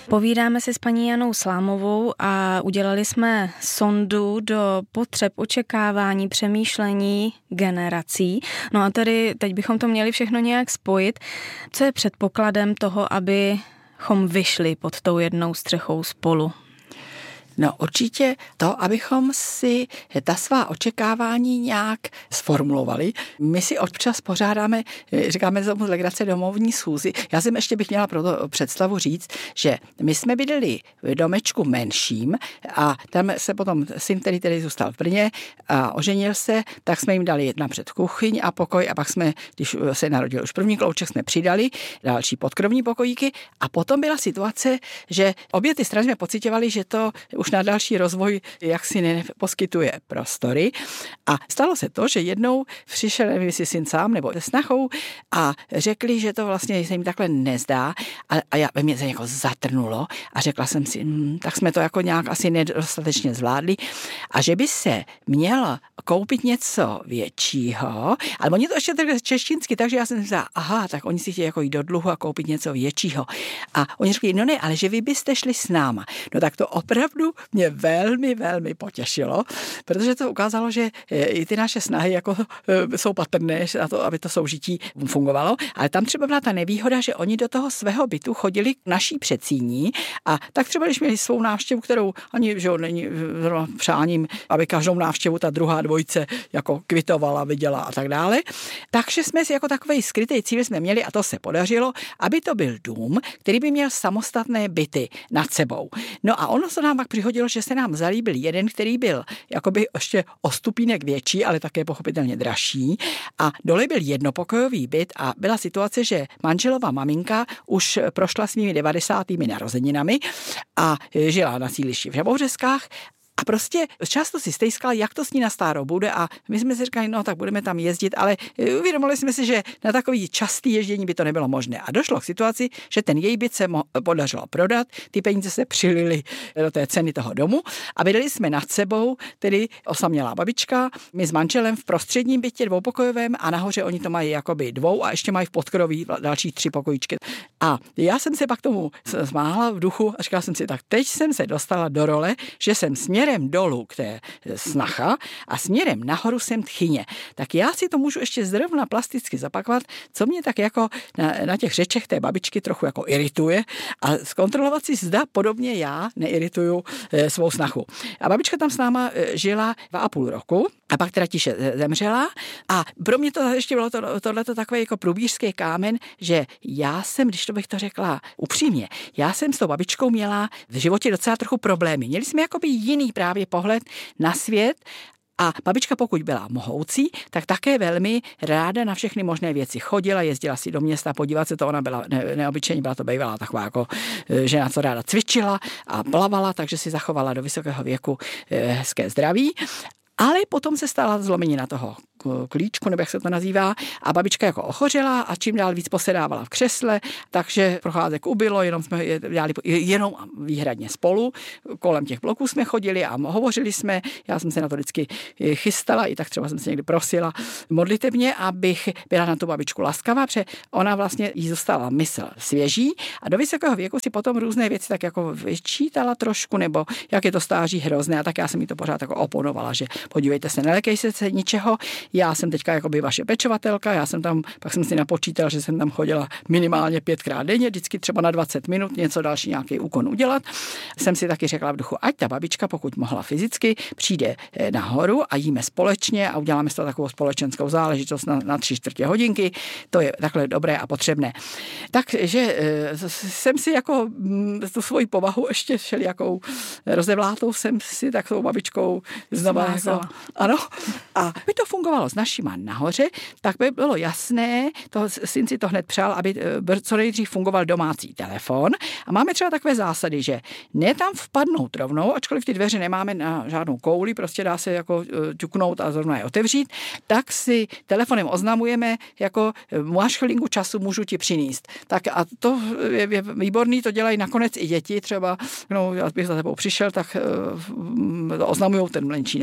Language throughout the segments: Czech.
Povídáme si s paní Janou Slámovou a udělali jsme sondu do potřeb očekávání, přemýšlení generací. No a tedy teď bychom to měli všechno nějak spojit. Co je předpokladem toho, abychom vyšli pod tou jednou střechou spolu? No určitě to, abychom si ta svá očekávání nějak sformulovali. My si občas pořádáme, říkáme tomu legrace domovní schůzi. Já jsem ještě bych měla pro to představu říct, že my jsme bydleli v domečku menším a tam se potom syn, který zůstal v Brně a oženil se, tak jsme jim dali napřed kuchyň a pokoj a pak jsme, když se narodil už první klouček, jsme přidali další podkrovní pokojíky a potom byla situace, že obě ty strany jsme pociťovali, že to už na další rozvoj jaksi neposkytuje prostory. A stalo se to, že jednou přišel, nevím, jestli syn sám nebo se snachou a řekli, že to vlastně se jim takhle nezdá a já, mě se jako zatrnulo a řekla jsem si, tak jsme to jako nějak asi nedostatečně zvládli a že by se mělo koupit něco většího, ale oni to ještě takhle češtinsky, takže já jsem si říkala, aha, tak oni si chtějí jako jít do dluhu a koupit něco většího. A oni řekli, no ne, ale že vy byste šli s náma. No tak to opravdu mě velmi, velmi potěšilo, protože to ukázalo, že i ty naše snahy jako jsou patrné na to, aby to soužití fungovalo, ale tam třeba byla ta nevýhoda, že oni do toho svého bytu chodili k naší předsíní a tak třeba, když měli svou návštěvu, kterou ani, že není přáním, aby každou návštěvu ta druhá dvojice jako kvitovala, viděla a tak dále, takže jsme si jako takový skrytý cíl jsme měli a to se podařilo, aby to byl dům, který by měl samostatné byty nad sebou. No a ono se nám pak přihodilo, že se nám zalíbil jeden, který byl jakoby ještě o stupínek větší, ale také pochopitelně dražší. A dole byl jednopokojový byt a byla situace, že manželova maminka už prošla svými 90. narozeninami a žila na sídlišti v Žabovřeskách. A prostě často si stejskala, jak to s ní na stárou bude a my jsme si říkali, no tak budeme tam jezdit, ale uvědomili jsme si, že na takový častý ježdění by to nebylo možné. A došlo k situaci, že ten její byt se podařilo prodat, ty peníze se přilily do té ceny toho domu a bydleli jsme nad sebou, tedy osamělá babička, my s manželem v prostředním bytě dvoupokojovém a nahoře oni to mají jakoby dvou a ještě mají v podkroví další 3 pokojíčky. A já jsem se pak tomu zmáhla v duchu a říkala jsem si, tak teď jsem se dostala do role, že jsem směrem dolů k té snacha a směrem nahoru jsem tchyně. Tak já si to můžu ještě zrovna plasticky zapakovat, co mě tak jako na těch řečech té babičky trochu jako irituje a zkontrolovat si, zda podobně já neirituju svou snachu. A babička tam s náma žila 2,5 roku a pak teda tiše zemřela a pro mě to ještě bylo tohleto takový jako průbířský kámen, že já jsem, když to bych to řekla upřímně, já jsem s tou babičkou měla v životě docela trochu problémy. Měli jsme jakoby jiný právě pohled na svět a babička, pokud byla mohoucí, tak také velmi ráda na všechny možné věci chodila, jezdila si do města podívat se, to ona byla neobyčejně, byla to bývalá taková jako žena, co ráda cvičila a plavala, takže si zachovala do vysokého věku hezké zdraví. Ale potom se stala zlomenina toho klíčku, nebo jak se to nazývá, a babička jako ochořela a čím dál víc posedávala v křesle, takže procházek ubylo, jenom jsme dělali jenom výhradně spolu, kolem těch bloků jsme chodili a hovořili jsme, já jsem se na to vždycky chystala, i tak třeba jsem se někdy prosila modlitevně, abych byla na tu babičku laskavá, protože ona vlastně jí zůstala mysl svěží a do vysokého věku si potom různé věci tak jako vyčítala trošku, nebo jak je to stáří hrozné, a tak já jsem jí to pořád jako oponovala, že podívejte se, nelekej se ničeho. Já jsem teďka jakoby vaše pečovatelka, já jsem tam, pak jsem si napočítal, že jsem tam chodila minimálně 5krát denně, vždycky třeba na 20 minut něco další nějaký úkon udělat. Jsem si taky řekla v duchu, ať ta babička, pokud mohla fyzicky, přijde nahoru a jíme společně a uděláme z toho takovou společenskou záležitost na 3/4 hodinky. To je takhle dobré a potřebné. Takže jsem si jako tu svoji povahu ještě všelijakou rozevlátou jsem si takovou babičkou znova jako, ano. A by to fungovalo s našima nahoře, tak by bylo jasné, syn si to hned přál, aby co nejdřív fungoval domácí telefon. A máme třeba takové zásady, že ne tam vpadnout rovnou, ačkoliv ty dveře nemáme na žádnou kouli, prostě dá se jako ťuknout a zrovna je otevřít, tak si telefonem oznamujeme, jako máš chvilinku času, můžu ti přinést. Tak a to je výborný, to dělají nakonec i děti, třeba, no, já bych za tebou přišel, tak oznamujou ten menší, ne ten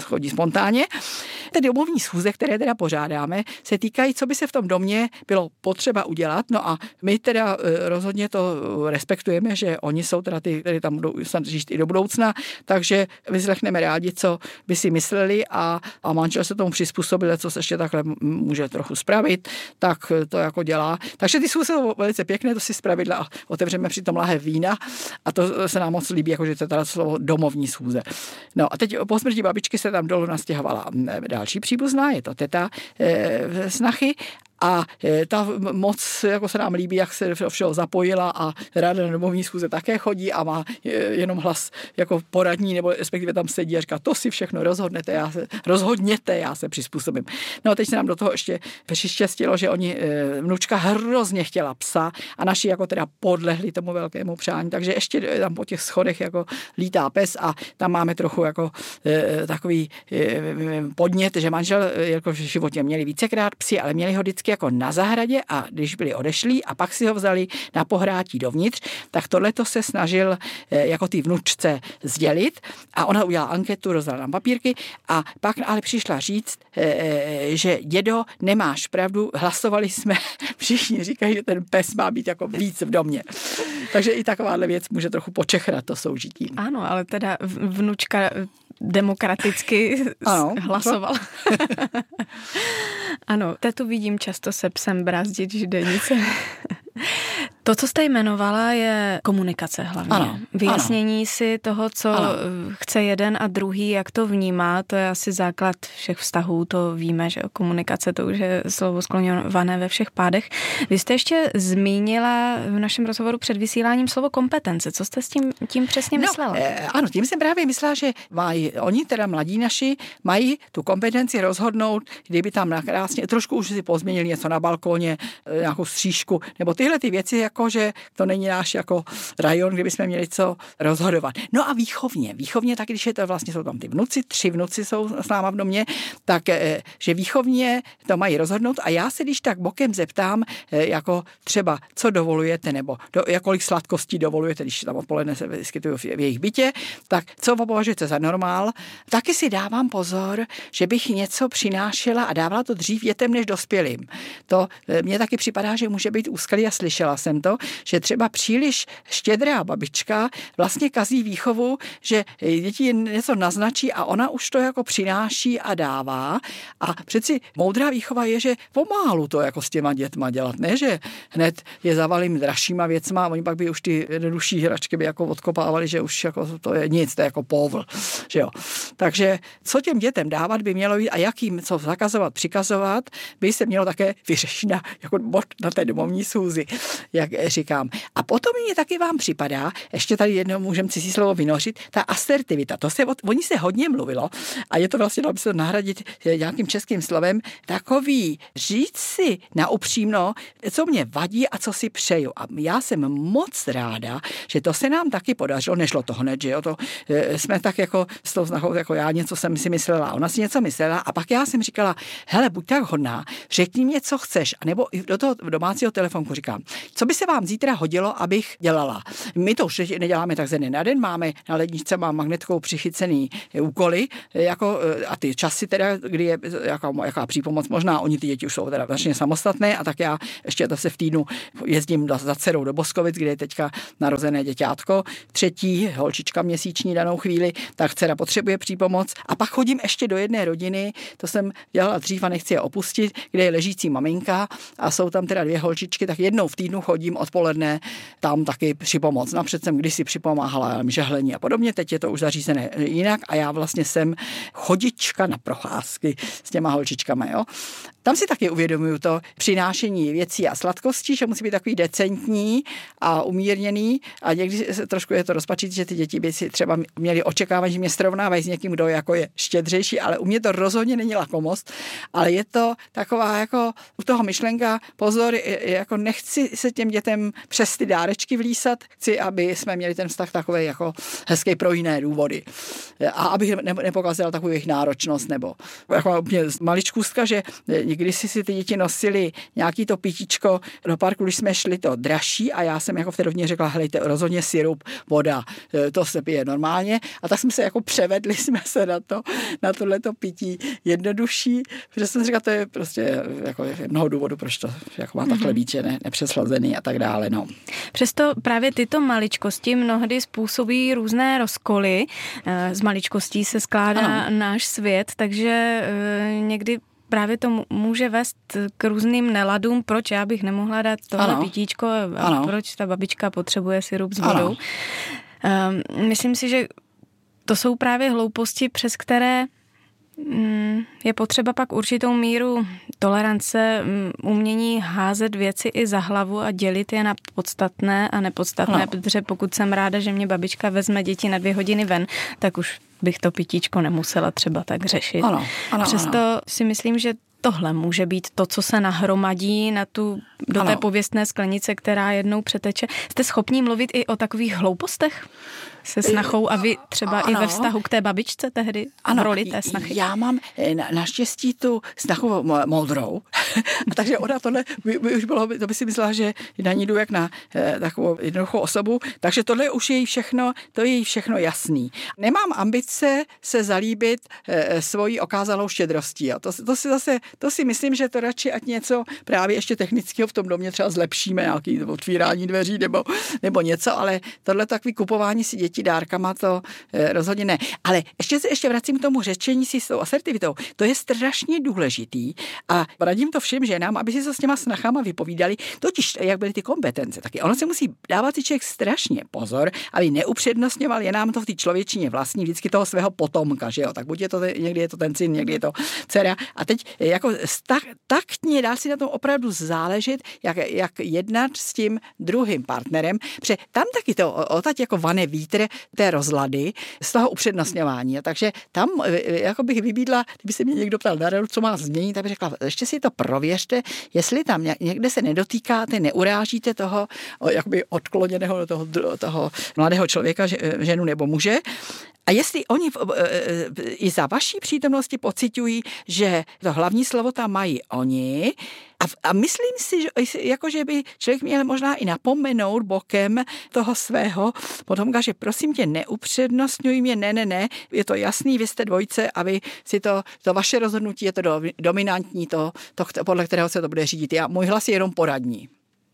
chodí spontánně. Ty domovní schůze, které teda pořádáme, se týkají, co by se v tom domě bylo potřeba udělat. No a my teda rozhodně to respektujeme, že oni jsou teda ty, které tam budou snad žít i do budoucna, takže vyslechneme rádi, co by si mysleli a manžel se tomu přizpůsobil, co se ještě takhle může trochu spravit, tak to jako dělá. Takže ty schůze jsou velice pěkné, to si zpravidla a otevřeme při tom láhev vína a to se nám moc líbí, jakože to je teda slovo domovní schůze. No a teď po smrti babičky se tam dolů nastěhovala další příbuzná, je to teta snachy. A ta moc jako se nám líbí, jak se do všeho zapojila a ráda na domovní schůze také chodí a má jenom hlas jako poradní, nebo respektive tam sedí a říká, to si všechno rozhodněte, já se přizpůsobím. No a teď se nám do toho ještě přištěstilo, že vnučka hrozně chtěla psa a naši jako teda podlehli tomu velkému přání, takže ještě tam po těch schodech jako lítá pes a tam máme trochu jako takový podnět, že manžel jako v životě měli vícekrát psi, ale měli ho vždycky jako na zahradě a když byli odešlí a pak si ho vzali na pohrátí dovnitř, tak tohleto se snažil jako ty vnučce sdělit a ona udělala anketu, rozdala nám papírky a pak ale přišla říct, že dědo, nemáš pravdu, hlasovali jsme, všichni říkají, že ten pes má být jako víc v domě. Takže i takováhle věc může trochu počechrat to soužití. Ano, ale teda vnučka demokraticky hlasovala. Ano, tetu vidím často se psem brázdit židenice. To, co jste jmenovala, je komunikace hlavně. Ano, vyjasnění si toho, co chce jeden a druhý, jak to vnímá, to je asi základ všech vztahů, to víme, že komunikace to už je slovo skloňované ve všech pádech. Vy jste ještě zmínila v našem rozhovoru před vysíláním slovo kompetence. Co jste s tím přesně myslela? Ano, tím jsem právě myslela, že oni teda mladí naši mají tu kompetenci rozhodnout, kdyby tam nakrásně, trošku už si pozměnili něco na balkóně, nějakou střížku, nebo tyhle ty věci, jako že to není náš jako rajon, kdyby jsme měli co rozhodovat. No a výchovně tak, když je to vlastně, jsou tam ty vnuci, 3 vnuci jsou s náma v domě, tak že výchovně to mají rozhodnout a já se když tak bokem zeptám, jako třeba, co dovolujete, nebo kolik sladkostí dovolujete, když tam odpoledne se vyskytují v jejich bytě, tak co považujete za normál. Taky si dávám pozor, že bych něco přinášela a dávala to dřív dětem než dospělým. To mně taky připadá, že může být úskalí a slyšela jsem to, že třeba příliš štědrá babička vlastně kazí výchovu, že děti něco naznačí a ona už to jako přináší a dává. A přeci moudrá výchova je, že pomálu to jako s těma dětma dělat, ne, že hned je zavalím dražšíma věcma a oni pak by už ty jednodušší hračky by jako odkopávali, že už jako to je nic, to je jako povl, že jo. Takže co těm dětem dávat by mělo být a jakým co zakazovat, přikazovat, by se mělo také vyřešit jako bod na té domovní schůzi, jak říkám. A potom mě taky vám připadá, ještě tady jedno můžeme cizí slovo vynořit, ta asertivita. Oni se hodně mluvilo a je to vlastně, dalo by se to nahradit nějakým českým slovem, takový říct si na upřímno, co mě vadí a co si přeju. A já jsem moc ráda, že to se nám taky podařilo, nešlo to hned, že jo, to jsme tak jako s tou znachou, jako já něco jsem si myslela, ona si něco myslela a pak já jsem říkala, hele, buď tak hodná, řekni mě, co chceš, anebo do toho domácího telefonku říkám, co by se vám zítra hodilo, abych dělala. My to už neděláme tak ze dne na den, máme na ledničce, mám magnetkou přichycený úkoly, jako, a ty časy teda, kdy je jaká přípomoc možná, oni ty děti už jsou teda značně samostatné a tak já ještě zase v týdnu jezdím za dcerou do Boskovic, kde je teďka narozené děťátko, 3. holčička měsíční danou chvíli, tak dcera potřebuje přípomoc a pak chodím ještě do jedné rodiny, to jsem dělala dřív a nechci je opustit, kde je ležící maminka a jsou tam teda 2 holčičky, tak jednou v týdnu chodím odpoledne tam taky připomoc. Napřed jsem kdysi připomáhala žehlení a podobně, teď je to už zařízené jinak a já vlastně jsem chodička na procházky s těma holčičkama, jo. Tam si taky uvědomuju to přinášení věcí a sladkostí, že musí být takový decentní a umírněný a někdy trošku je to rozpačit, že ty děti by si třeba měly očekávat, že mě srovnávají s někým, kdo jako je štědřejší, ale u mě to rozhodně není lakomost, ale je to taková jako u toho myšlenka, pozor, jako nechci se těm dětem přes ty dárečky vlísat, chci, aby jsme měli ten vztah takový jako hezký pro jiné důvody a abych nepokazila takovou jejich náročnost nebo jako mě maličkůstka, že Když si ty děti nosili nějaký to pitíčko do parku, když jsme šli, to dražší, a já jsem jako v té rovině řekla, helejte, rozhodně sirup, voda, to se pije normálně. A tak jsme se jako převedli jsme se na tohleto pití jednodušší, protože jsem říkala, to je prostě jako mnoho důvodů, proč to jako má takhle být, že nepřeslazený a tak dále. No. Přesto právě tyto maličkosti mnohdy způsobí různé rozkoly. Z maličkostí se skládá náš svět, takže někdy právě to může vést k různým neladům, proč já bych nemohla dát tohle pitíčko a proč ta babička potřebuje sirup s vodou. Myslím si, že to jsou právě hlouposti, přes které je potřeba pak určitou míru tolerance, umění házet věci i za hlavu a dělit je na podstatné a nepodstatné, protože pokud jsem ráda, že mě babička vezme děti na 2 hodiny ven, tak už bych to pitíčko nemusela třeba tak řešit. Přesto si myslím, že tohle může být to, co se nahromadí do té pověstné sklenice, která jednou přeteče. Jste schopní mluvit i o takových hloupostech se snachou a vy třeba i ve vztahu k té babičce tehdy v roli té snachy? Já mám naštěstí tu snachu moudrou, a takže ona tohle by už bylo, to by si myslela, že na ní jdu jak na takovou jednoduchou osobu, takže tohle už je jí všechno jasný. Nemám ambice se zalíbit svojí okázalou štědrostí. To si myslím, že to radši ať něco právě ještě technického v tom domě třeba zlepšíme, nějaký otvírání dveří nebo něco, ale tohle takový kupování si dětí dárkama, to rozhodně ne. Ale ještě vracím k tomu řečení si s tou asertivitou. To je strašně důležitý a radím to všem ženám, aby si to s těma snachama vypovídali, totiž jak byly ty kompetence. Taky ono se musí dávat si člověk strašně pozor, aby neupřednostňoval, je nám to v té člověčině vlastní vždycky toho svého potomka, že jo? Tak buď je to, někdy je to ten syn, někdy je to dcera. A teď jako taktně dá si na tom opravdu záležet, jak jednat s tím druhým partnerem, protože tam taky to otať jako vane vítr té rozlady z toho upřednostňování. Takže tam jako bych vybídla, kdyby se mě někdo ptal na radu, co má změnit, tak bych řekla, ještě si to prověřte, jestli tam někde se nedotýkáte, neurážíte toho jakoby odkloněného toho mladého člověka, ženu nebo muže. A jestli oni i za vaší přítomnosti pociťují, že to hlavní slovo tam mají oni, a myslím si, že by člověk měl možná i napomenout bokem toho svého potomka, že prosím tě, neupřednostňuj mě, ne, je to jasný, vy jste dvojce a vy si to vaše rozhodnutí je to dominantní, to podle kterého se to bude řídit. Můj hlas je jenom poradní.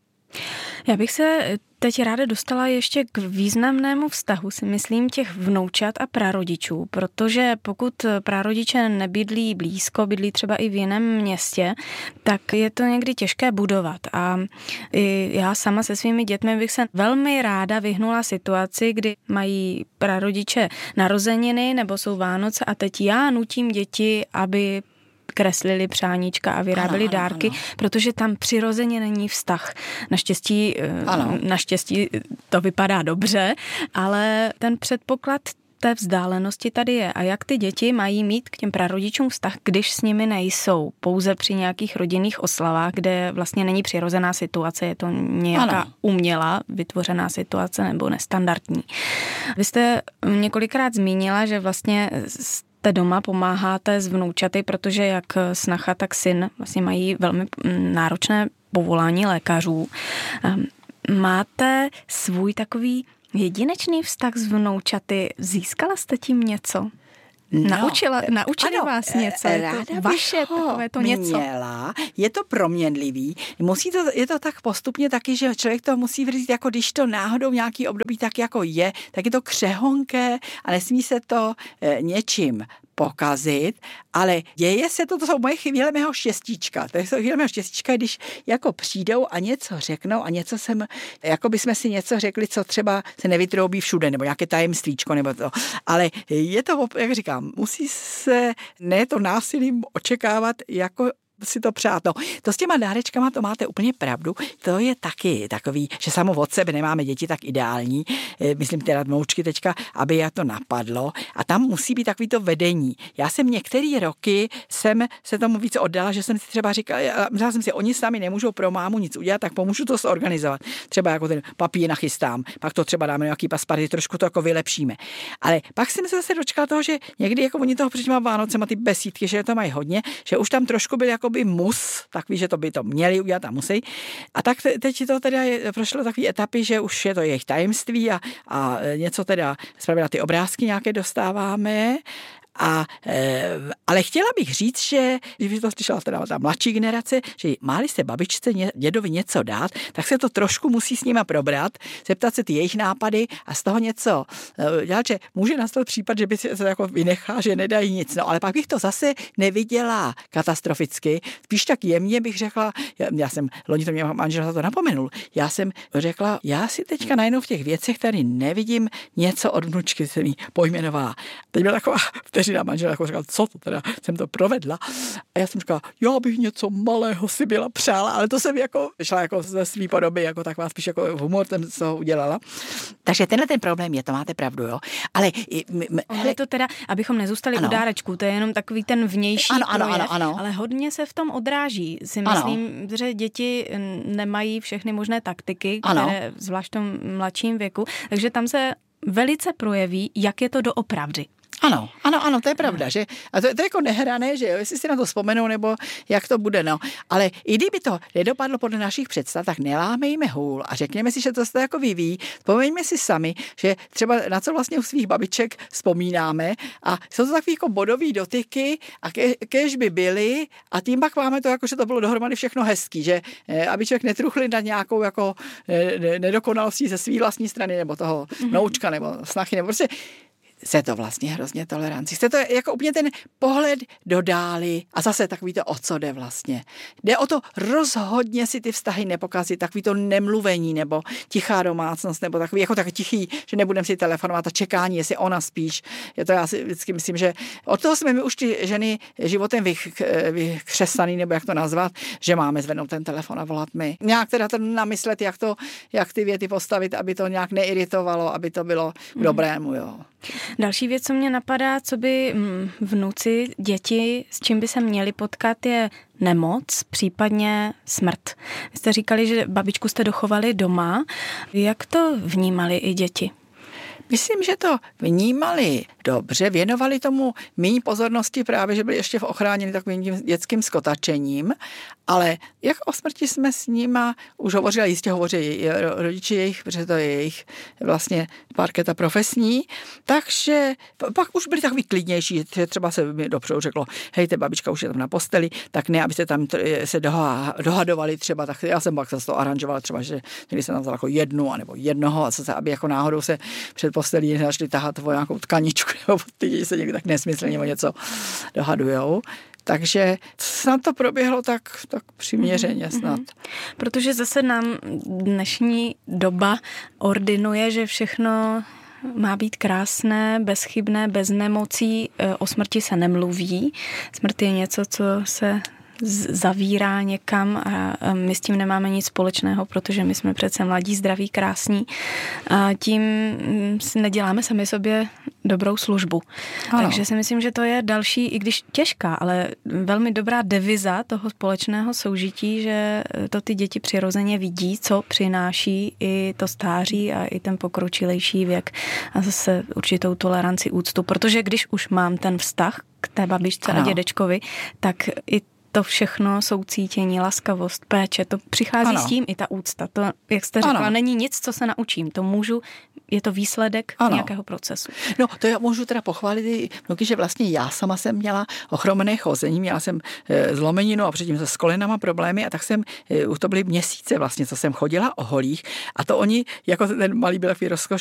Já bych se teď ráda dostala ještě k významnému vztahu, si myslím, těch vnoučat a prarodičů, protože pokud prarodiče nebydlí blízko, bydlí třeba i v jiném městě, tak je to někdy těžké budovat. A já sama se svými dětmi bych se velmi ráda vyhnula situaci, kdy mají prarodiče narozeniny nebo jsou Vánoce a teď já nutím děti, aby kreslili přáníčka a vyráběli dárky, protože tam přirozeně není vztah. Naštěstí to vypadá dobře, ale ten předpoklad té vzdálenosti tady je. A jak ty děti mají mít k těm prarodičům vztah, když s nimi nejsou? Pouze při nějakých rodinných oslavách, kde vlastně není přirozená situace, je to nějaká umělá vytvořená situace nebo nestandardní. Vy jste několikrát zmínila, že vlastně jste doma, pomáháte s vnoučaty, protože jak snacha, tak syn vlastně mají velmi náročné povolání lékařů. Máte svůj takový jedinečný vztah s vnoučaty? Získala jste tím něco? Naučili vás něco? Je to vaše takové to něco? Měla, je to proměnlivý. Je to tak postupně taky, že člověk to musí vzít, jako když to náhodou nějaký období tak jako je, tak je to křehonké a nesmí se to něčím pokazit, ale děje se to jsou moje chvíle mého štěstíčka. To jsou chvíle mého štěstíčka, když jako přijdou a něco řeknou a něco jako bychom si něco řekli, co třeba se nevytroubí všude, nebo nějaké tajemstvíčko, nebo to. Ale je to, jak říkám, musí se ne to násilím očekávat jako si to přát. No, to s těma dárečkama, to máte úplně pravdu. To je taky takový, že samo od sebe nemáme děti tak ideální, myslím teda vnoučky teďka, aby je to napadlo. A tam musí být takový to vedení. Já jsem některé roky se tomu více oddala, že jsem si třeba říkala jsem si, oni sami nemůžou pro mámu nic udělat, tak pomůžu to zorganizovat. Třeba jako ten papír nachystám, pak to třeba dáme nějaký pasparty, trošku to jako vylepšíme. Ale pak jsem se zase dočkala toho, že někdy jako oni toho před těma Vánocema ty besídky, že to mají hodně, že už tam trošku byly jako jakoby takový, že to by to měli udělat a musí. A tak teď to teda prošlo takové etapy, že už je to jejich tajemství a něco teda zpravidla ty obrázky nějaké dostáváme. Ale chtěla bych říct, že když to slyšela teda ta mladší generace, že máli se babičce dědovi něco dát, tak se to trošku musí s nima probrat, zeptat se ty jejich nápady a z toho něco dělat, že může nastat případ, že by si to jako vynechá, že nedají nic. No, ale pak bych to zase neviděla katastroficky, spíš tak jemně bych řekla, já jsem, loni to mě manžel za to napomenul, já jsem řekla, já si teďka najednou v těch věcech tady nevidím něco od vnučky, se mi pojmenovala. Teď byla taková vteřina manžel jako říkal, co to teda, jsem to provedla. A já jsem říkala, já bych něco malého si byla přála, ale to jsem jako šla jako ze svý podoby, jako taková spíš jako humor jsem z toho udělala. Takže tenhle ten problém je, to máte pravdu, jo. Ale je to teda, abychom nezůstali u dárečků, to je jenom takový ten vnější projev, ale hodně se v tom odráží. Si myslím, že děti nemají všechny možné taktiky, které zvlášť v tom mladším věku, takže tam se velice projeví, jak je to doopravdy. Ano, to je pravda, že? A to je jako nehrané, že jo, jestli si na to vzpomenou, nebo jak to bude, no. Ale i kdyby to nedopadlo podle našich představ, tak nelámejme hůl a řekněme si, že to se jako vyvíjí. Vzpomeňme si sami, že třeba na co vlastně u svých babiček vzpomínáme a jsou to takový jako bodový dotyky a kéž by byly a tím pak máme to jako, že to bylo dohromady všechno hezký, že aby člověk netruchli na nějakou jako nedokonalostí ze svý vlastní strany nebo toho noučka nebo snachy, nebo prostě se to vlastně hrozně toleranci. Chce to jako úplně ten pohled do dály a zase takový to, o co jde vlastně. Jde o to rozhodně si ty vztahy nepokazit, takový to nemluvení nebo tichá domácnost nebo takový jako tak tichý, že nebudem si telefonovat a čekání, jestli ona spíš. Je to já si vždycky myslím, že od toho jsme my už ty ženy životem vykřesaný, nebo jak to nazvat, že máme zvednout ten telefon a volat my. Nějak teda to namyslet, jak ty věty postavit, aby to nějak neiritovalo, aby to bylo k dobrému, jo. Další věc, co mě napadá, co by vnuci, děti, s čím by se měli potkat, je nemoc, případně smrt. Vy jste říkali, že babičku jste dochovali doma. Jak to vnímali i děti? Myslím, že to vnímali dobře, věnovali tomu méně pozornosti právě, že byli ještě v ochráněni takovým tím dětským skotačením, ale jak o smrti jsme s nima už hovořili, jistě hovoří rodiči jejich, protože to je jejich vlastně parketa profesní, takže pak už byli takový klidnější, že třeba se mi dopředu řeklo, hej, ta babička už je tam na posteli, tak ne, abyste tam se dohadovali třeba, tak já jsem pak zase to aranžovala třeba, že když jsem tam vzal jako jednu anebo jednoho, a co, aby jako náhodou se před postelí nezačali tahat o nějakou tkaničku, nebo ty děti se někdy tak nesmyslně o něco dohadujou. Takže snad to proběhlo tak přiměřeně snad. Protože zase nám dnešní doba ordinuje, že všechno má být krásné, bezchybné, bez nemocí, o smrti se nemluví. Smrt je něco, co se zavírá někam a my s tím nemáme nic společného, protože my jsme přece mladí, zdraví, krásní a tím neděláme sami sobě dobrou službu. Ano. Takže si myslím, že to je další, i když těžká, ale velmi dobrá deviza toho společného soužití, že to ty děti přirozeně vidí, co přináší i to stáří a i ten pokročilejší věk a zase určitou toleranci, úctu, protože když už mám ten vztah k té babičce a dědečkovi, tak i to všechno soucítění, laskavost, péče, to přichází s tím i ta úcta. To, jak jste řekla, není nic, co se naučím. To můžu, je to výsledek nějakého procesu. No, to já můžu teda pochválit i vnuky, že vlastně já sama jsem měla ochromené chození, měla jsem zlomeninu a předtím se s kolenama problémy a tak jsem, už to byly měsíce vlastně, co jsem chodila o holích a to oni, jako ten malý byl takový rozkoš,